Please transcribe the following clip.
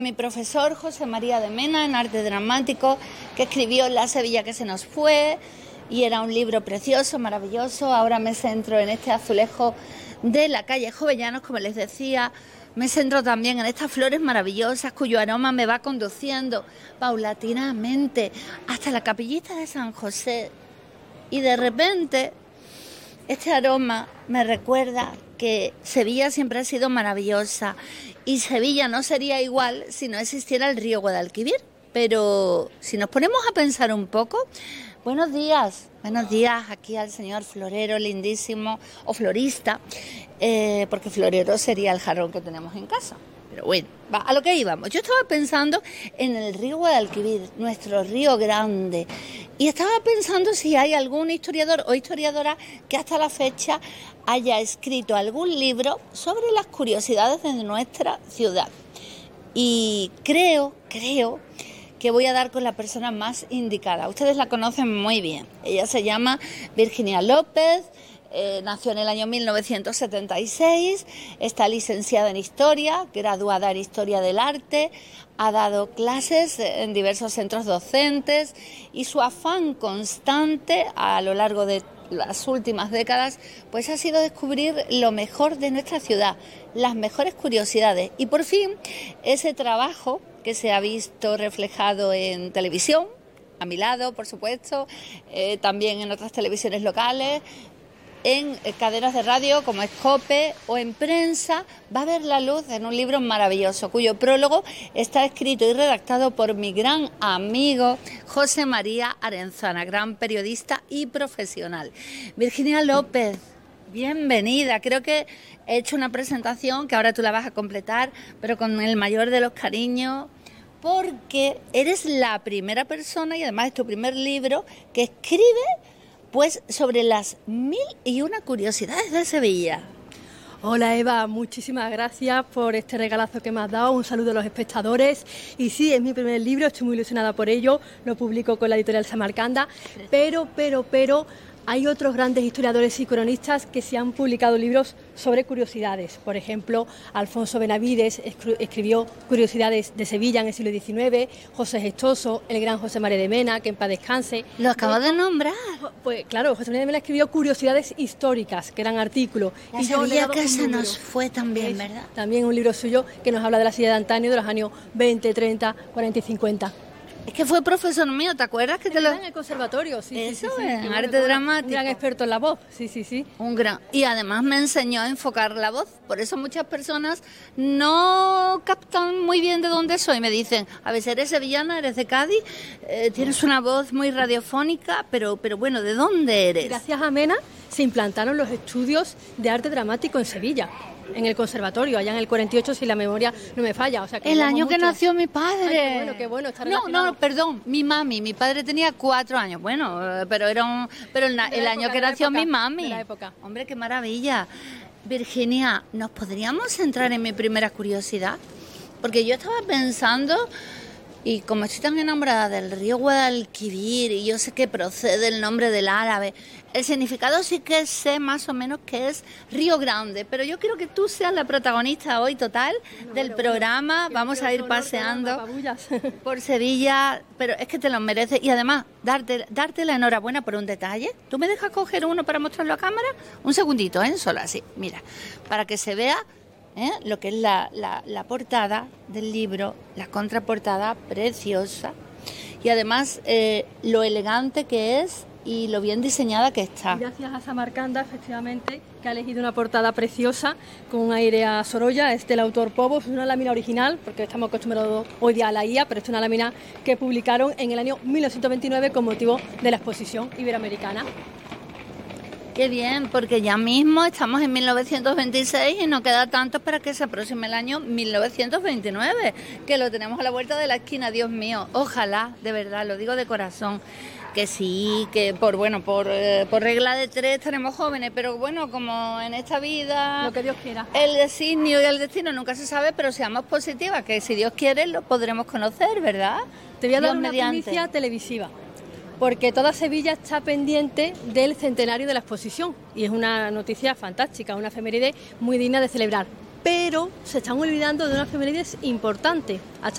Mi profesor José María de Mena, en arte dramático, que escribió La Sevilla que se nos fue, y era un libro precioso, maravilloso. Ahora me centro en este azulejo de la calle Jovellanos, como les decía. Me centro también en estas flores maravillosas cuyo aroma me va conduciendo paulatinamente hasta la capillita de San José. Y de repente este aroma me recuerda que Sevilla siempre ha sido maravillosa y Sevilla no sería igual si no existiera el río Guadalquivir. Pero si nos ponemos a pensar un poco, buenos días aquí al señor florero lindísimo, o florista, porque florero sería el jarrón que tenemos en casa. Pero bueno, a lo que íbamos. Yo estaba pensando en el río Guadalquivir, nuestro río grande, y estaba pensando si hay algún historiador o historiadora que hasta la fecha haya escrito algún libro sobre las curiosidades de nuestra ciudad. Y creo que voy a dar con la persona más indicada. Ustedes la conocen muy bien. Ella se llama Virginia López. Nació en el año 1976, está licenciada en Historia, graduada en Historia del Arte, ha dado clases en diversos centros docentes y su afán constante a lo largo de las últimas décadas pues ha sido descubrir lo mejor de nuestra ciudad, las mejores curiosidades, y por fin ese trabajo que se ha visto reflejado en televisión, a mi lado por supuesto, también en otras televisiones locales, en cadenas de radio como Escope o en prensa, va a ver la luz en un libro maravilloso cuyo prólogo está escrito y redactado por mi gran amigo José María Arenzana, gran periodista y profesional. Virginia López, bienvenida. Creo que he hecho una presentación que ahora tú la vas a completar, pero con el mayor de los cariños, porque eres la primera persona, y además es tu primer libro, que escribe pues sobre las 1001 curiosidades de Sevilla. Hola Eva, muchísimas gracias por este regalazo que me has dado, un saludo a los espectadores. Y sí, es mi primer libro, estoy muy ilusionada por ello, lo publico con la editorial Samarcanda, pero hay otros grandes historiadores y cronistas que se han publicado libros sobre curiosidades. Por ejemplo, Alfonso Benavides escribió Curiosidades de Sevilla en el siglo XIX, José Gestoso, el gran José María de Mena, que en paz descanse. Lo acabo de nombrar. Pues claro, José María de Mena escribió Curiosidades históricas, que eran artículos. La Sevilla que se nos fue también, ¿verdad? También un libro suyo que nos habla de la Sevilla de antaño, de los años 20, 30, 40 y 50. Es que fue profesor mío, ¿te acuerdas? Que en el conservatorio, sí. Eso sí. En arte dramático. Un gran experto en la voz, sí. Y además me enseñó a enfocar la voz. Por eso muchas personas no captan muy bien de dónde soy. Me dicen, a veces eres sevillana, eres de Cádiz, tienes una voz muy radiofónica, pero bueno, ¿de dónde eres? Gracias a Mena se implantaron los estudios de arte dramático en Sevilla, en el conservatorio, allá en el 48, si la memoria no me falla. O sea, que el año que nació mi padre. Ay, qué bueno, está relacionado. No, perdón, mi padre tenía 4 años, bueno, pero el año que nació mi mami. De la época. Hombre, qué maravilla. Virginia, ¿nos podríamos centrar en mi primera curiosidad? Porque yo estaba pensando, y como estoy tan enamorada del río Guadalquivir, y yo sé que procede el nombre del árabe, el significado sí que sé más o menos que es Río Grande, pero yo quiero que tú seas la protagonista hoy total del programa. Vamos a ir paseando por Sevilla, pero es que te lo mereces, y además darte la enhorabuena por un detalle. ¿Tú me dejas coger uno para mostrarlo a cámara? Un segundito, solo así, mira, para que se vea lo que es la portada del libro, la contraportada preciosa, y además lo elegante que es y lo bien diseñada que está. Gracias a Samarcanda, efectivamente, que ha elegido una portada preciosa con un aire a Sorolla. Es del autor Povos, es una lámina original, porque estamos acostumbrados hoy día a la IA, pero es una lámina que publicaron en el año 1929 con motivo de la exposición iberoamericana. Qué bien, porque ya mismo estamos en 1926 y no queda tanto para que se aproxime el año 1929, que lo tenemos a la vuelta de la esquina, Dios mío. Ojalá, de verdad, lo digo de corazón, que sí, que por regla de 3 estaremos jóvenes, pero bueno, como en esta vida, lo que Dios quiera. El designio y el destino nunca se sabe, pero seamos positivas, que si Dios quiere lo podremos conocer, ¿verdad? Te voy a dar una primicia televisiva, porque toda Sevilla está pendiente del centenario de la exposición, y es una noticia fantástica, una efeméride muy digna de celebrar. Pero se están olvidando de una efeméride importante.